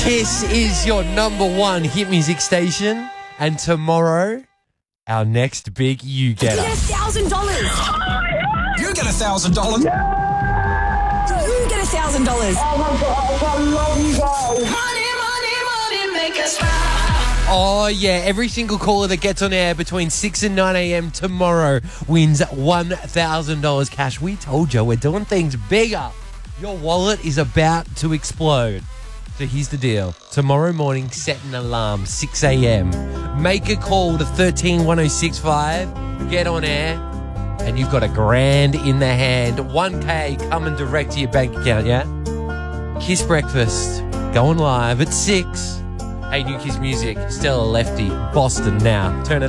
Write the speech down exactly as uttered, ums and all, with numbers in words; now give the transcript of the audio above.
Kiss is your number one hit music station. And tomorrow, our next big You Get Get a It. thousand dollars. You get a thousand dollars. You get a thousand dollars. Oh my gosh, I love you guys. Money, money, money, make us smile. Oh, yeah. Every single caller that gets on air between six and nine a.m. tomorrow wins one thousand dollars cash. We told you we're doing things bigger. Your wallet is about to explode. So here's the deal. Tomorrow morning, set an alarm, six a.m. Make a call to one three one oh six five. Get on air, and you've got a grand in the hand. one K coming direct to your bank account, yeah? Kiss Breakfast, going live at six. Hey, new Kiss Music, Stella Lefty, Boston now. Turn it up.